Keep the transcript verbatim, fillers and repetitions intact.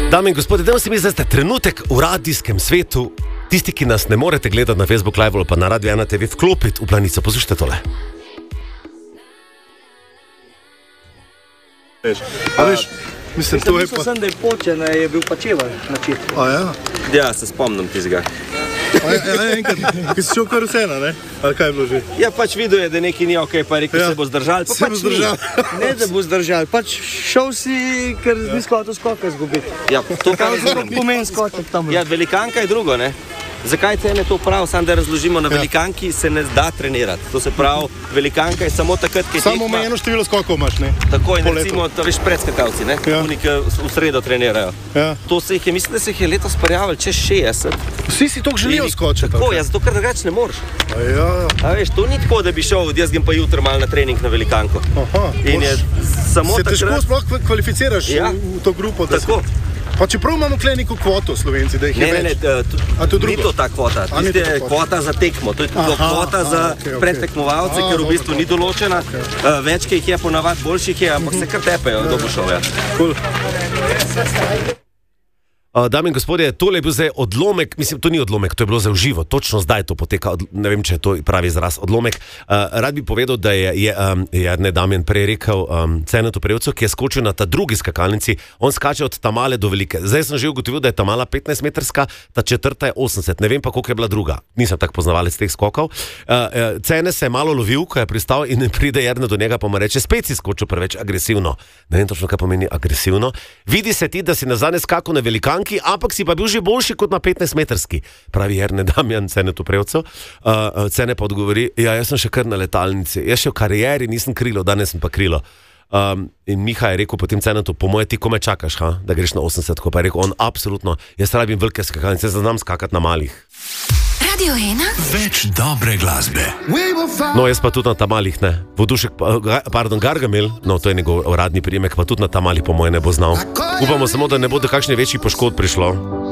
Dame in gospodje, dajmo si mi zdaj trenutek v radijskem svetu. Tisti, ki nas ne morete gledati na Facebook Live ali pa na Radio ena te ve, vklopiti v planico. Poslušajte tole. A veš, mislim, to je pa... Mislil sem, da je počen, je bil pa čevar na četku. A ja? Ja, se spomnim tizga. A ja, ja, enkrat, ki si šel kar vsena, ne? Ali kaj je bilo že? Ja, pač videl je, da nekaj ni okej, pa je rekel, Ja. se bo zdržal, pa Se pač bo zdržal. Ne, da bo zdržal, pač šel si, ker ja. Nisi hotel skoka zgubiti. ni. Ja, to Kaj kaj zelo pomeni skočiti tam? Ja, velikanka je drugo, ne? Zakaj cene to prav? Samo da razložimo, na velikanki se ne da trenirati. To se pravi, velikanka je samo takrat, ki je Samo tekma. omejeno število skokov imaš, ne? Tako in Po letu. recimo, to veš, predskakalci, ne? Ja. Oni, ki v sredo trenirajo. Ja. To se jih je, mislim, da se jih je letos prijavili čez šestdeset. Vsi si toliko želijo skočiti. Tako, ja, zato ker drugače ne moreš. A ja, A veš, to ni tako, da bi šel, jaz grem pa jutri malo na trening na velikanko. aha. In je samo Se težko takrat... sploh kva- kvalificiraš Ja. v, v to grupo. Da Tako. Si... Pa čeprav imamo kle neko kvoto Slovenci, da jih je Ne, ne, ne, več. to, A to drugo? ni to ta kvota, A, ni tiste to ta je kvota. kvota za tekmo, to je Aha, kvota aha, za okej, okej. predtekmovalce, A, ker v dobro, bistvu ni določena, okay. Več, ki jih je ponavadi, boljših je, ampak se kar tepejo, kdo bo šel. Ja. Cool. Uh, dame in gospodje, tole je bil zdaj odlomek, mislim, to ni odlomek, to je bilo zdaj v živo, točno zdaj to poteka, od, ne vem, če je to pravi izraz, odlomek. Uh, rad bi povedal, da je, je, um, je ne Damjan prej rekel um, Cenetu Prevcu, ki je skočil na ta drugi skakalnici, on skače od ta male do velike. Zdaj sem že ugotovil, da je ta mala petnajst metrska, ta četrta je osemdeset, ne vem pa, koliko je bila druga. Nisem tak poznavalec teh skokov. Uh, uh, Cene se je malo lovil, ko je pristal in pride Jernej do njega, pa mu reče, spet si skočil preveč agresivno. Ne vem točno, kaj pomeni agresivno. Vidi se ti, da si nazadnje skakal na velikanki, ampak si pa bil že boljši kot na petnajst metrski, pravi Jernej Damjan Cenetu Prevcu. Uh, uh, Cene pa odgovori, ja, jaz sem še kar na letalnici, jaz še v karieri nisem krilo, danes sem pa krilo. Um, in Miha je rekel potem Cenetu, po moje ti kome čakaš, ha? Da greš na osemdeset, ko pa je rekel on, absolutno, jaz rabim velike skakalnice, jaz znam skakati na malih. Radio ena. Več dobre glasbe. No, jaz pa tudi na ta malih ne. Vodušek, pardon, Gargamel, no to je njegov uradni prijemek, pa tudi na ta malih po moje ne bo znal. Upamo samo, da ne bo do kakšnih večjih poškodb prišlo.